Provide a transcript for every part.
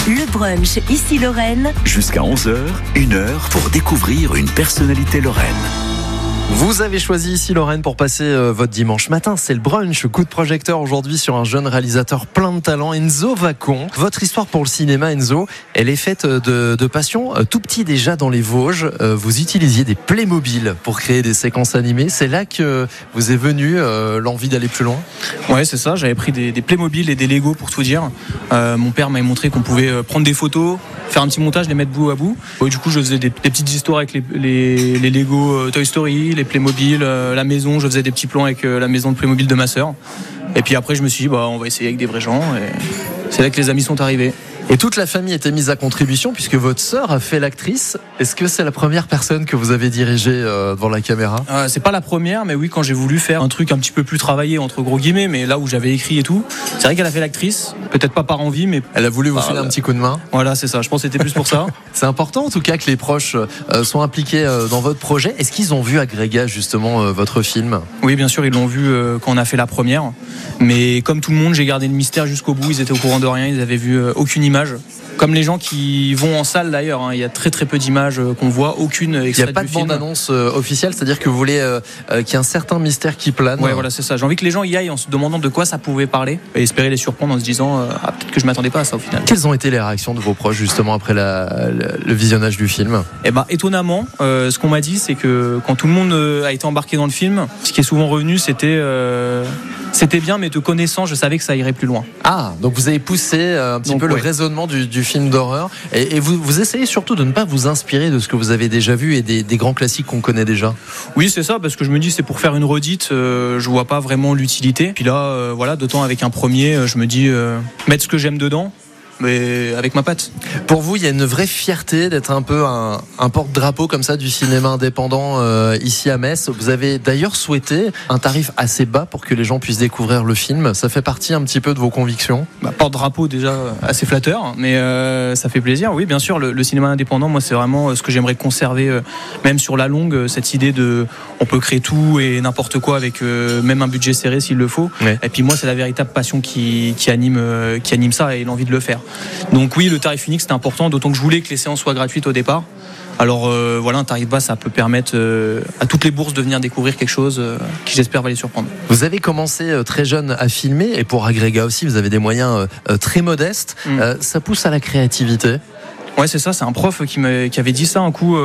Le brunch ici Lorraine. Jusqu'à 11h, 1h pour découvrir une personnalité lorraine. Vous avez choisi ici Lorraine pour passer votre dimanche matin. C'est le brunch, coup de projecteur aujourd'hui sur un jeune réalisateur plein de talent, Enzo Vacon. Votre histoire pour le cinéma, Enzo, elle est faite de passion. Tout petit déjà dans les Vosges, vous utilisiez des Playmobil pour créer des séquences animées. C'est là que vous est venue l'envie d'aller plus loin? Ouais, c'est ça. J'avais pris des Playmobil et des Lego pour tout dire. Mon père m'avait montré qu'on pouvait prendre des photos, faire un petit montage, les mettre bout à bout. Et du coup, je faisais des petites histoires avec les Lego Toy Story, les Playmobil, la maison. Je faisais des petits plans avec la maison de Playmobil de ma sœur. Et puis après, je me suis dit, on va essayer avec des vrais gens. Et c'est là que les amis sont arrivés. Et toute la famille était mise à contribution puisque votre sœur a fait l'actrice. Est-ce que c'est la première personne que vous avez dirigée devant la caméra? C'est pas la première, mais oui, quand j'ai voulu faire un truc un petit peu plus travaillé, entre gros guillemets, mais là où j'avais écrit et tout, c'est vrai qu'elle a fait l'actrice. Peut-être pas par envie, mais elle a voulu vous filer un petit coup de main. Voilà, c'est ça. Je pense que c'était plus pour ça. C'est important en tout cas que les proches soient impliqués dans votre projet. Est-ce qu'ils ont vu Agrégat justement votre film? Oui, bien sûr, ils l'ont vu quand on a fait la première. Mais comme tout le monde, j'ai gardé le mystère jusqu'au bout. Ils étaient au courant de rien. Ils avaient vu aucune image. Comme les gens qui vont en salle d'ailleurs, il y a très très peu d'images qu'on voit, aucune extraite du film. Il n'y a pas de bande-annonce officielle, c'est-à-dire que vous voulez qu'il y ait un certain mystère qui plane. Ouais, voilà, c'est ça. J'ai envie que les gens y aillent en se demandant de quoi ça pouvait parler et espérer les surprendre en se disant peut-être que je m'attendais pas à ça au final. Quelles ont été les réactions de vos proches justement après le visionnage du film? Étonnamment, ce qu'on m'a dit, c'est que quand tout le monde a été embarqué dans le film, ce qui est souvent revenu, c'était bien, mais te connaissant, je savais que ça irait plus loin. Ah, donc vous avez poussé un petit peu le raisonnement du film d'horreur. Et vous essayez surtout de ne pas vous inspirer de ce que vous avez déjà vu et des grands classiques qu'on connaît déjà. Oui, c'est ça, parce que je me dis c'est pour faire une redite, je vois pas vraiment l'utilité. Puis là, d'autant avec un premier, je me dis mettre ce que j'aime dedans, mais avec ma patte. Pour vous, il y a une vraie fierté d'être un peu un porte-drapeau comme ça du cinéma indépendant ici à Metz. Vous avez d'ailleurs souhaité un tarif assez bas pour que les gens puissent découvrir le film. Ça fait partie un petit peu de vos convictions? Porte-drapeau déjà assez flatteur, mais ça fait plaisir. Oui, bien sûr, le cinéma indépendant, moi c'est vraiment ce que j'aimerais conserver, même sur la longue, cette idée de on peut créer tout et n'importe quoi avec même un budget serré s'il le faut. Ouais. Et puis moi c'est la véritable passion qui anime ça et l'envie de le faire. Donc oui, le tarif unique c'était important, d'autant que je voulais que les séances soient gratuites au départ. Alors un tarif bas, ça peut permettre à toutes les bourses de venir découvrir quelque chose qui j'espère va les surprendre. Vous avez commencé très jeune à filmer et pour Agrégat aussi, vous avez des moyens très modestes. Ça pousse à la créativité. Ouais, c'est ça, c'est un prof qui avait dit ça un coup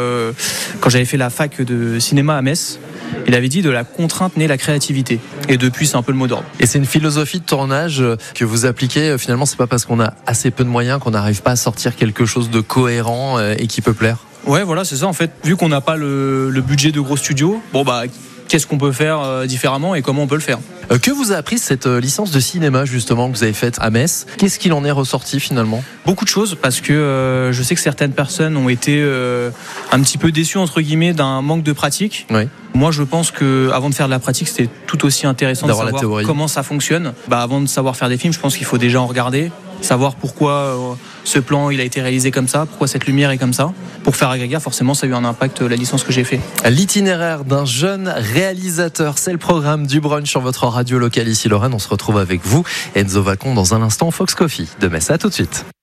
quand j'avais fait la fac de cinéma à Metz. Il avait dit de la contrainte naît la créativité. Et depuis, c'est un peu le mot d'ordre. Et c'est une philosophie de tournage que vous appliquez. Finalement, c'est pas parce qu'on a assez peu de moyens qu'on n'arrive pas à sortir quelque chose de cohérent et qui peut plaire. Ouais, voilà, c'est ça. En fait, vu qu'on n'a pas le budget de gros studios, qu'est-ce qu'on peut faire différemment et comment on peut le faire? Que vous a appris cette licence de cinéma justement que vous avez faite à Metz? Qu'est-ce qu'il en est ressorti finalement? Beaucoup de choses, parce que je sais que certaines personnes ont été un petit peu déçues entre guillemets d'un manque de pratique. Oui. Moi je pense que avant de faire de la pratique c'était tout aussi intéressant de savoir comment ça fonctionne. Avant de savoir faire des films, je pense qu'il faut déjà en regarder, savoir pourquoi ce plan il a été réalisé comme ça, pourquoi cette lumière est comme ça. Pour faire Agrégat, forcément ça a eu un impact, la licence que j'ai fait. L'itinéraire d'un jeune réalisateur, c'est le programme du brunch sur votre radio locale ici Lorraine. On se retrouve avec vous, Enzo Vacon, dans un instant Fox Coffee de Metz. À tout de suite.